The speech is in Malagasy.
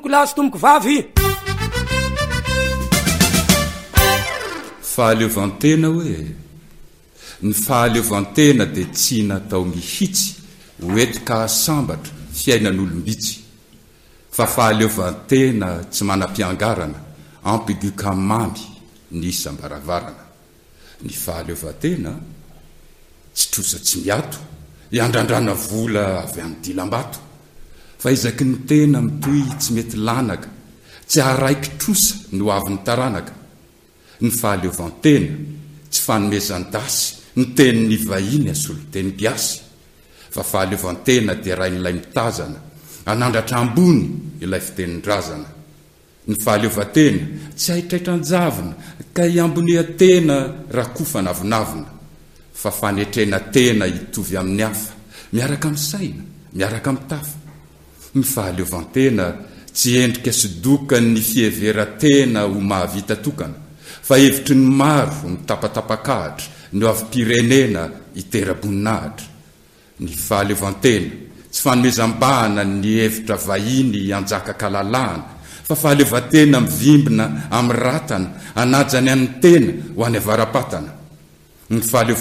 Lasy tomoko vavy. Fahaleovantena hoe ny fahaleovantena dia tsy natao mihitsy hoetika sambatra fiainan'olombitsy fa fahaleovantena tsy manam-piangarana ampigu kamamy ny isam-baravarana. Ny fahaleovantena tsy trosa tsy miato iandrandrana vola avy amin'ny dilam-bato fa izaky ny tena mitoy tsy mety lanaka tsy araiky trosa no avy ny taranaka. Ny fahaleovantena tsy fanomezan-dasy ny tenin'ny vahiny asolo teny giasy fa fahaleovantena dia rain'ilay mitazana anandratra ambony ilay fitenin-drazana. Ny fahaleovantena tsy haitraitran-javina ka iambonihan-tena rakofana avinavina fa fanetrena tena hitovy amin'ny hafa miaraka amin'ny saina miaraka amin'ny tafa. Ny fahaleovantena tsy endrika sidokany fieveran-tena ho mahavita tokana fa hevitry ny maro ny tapatapakahatra no avy pirenena hitera-boninahitra. Ny fahaleovantena tsy fanomezam-bahana ny hevitra vahiny anjaka-kalalahana fa fahaleovantena mivimbina amin'ny ratana anajany an'ny tena ho any avaram-patana. Ny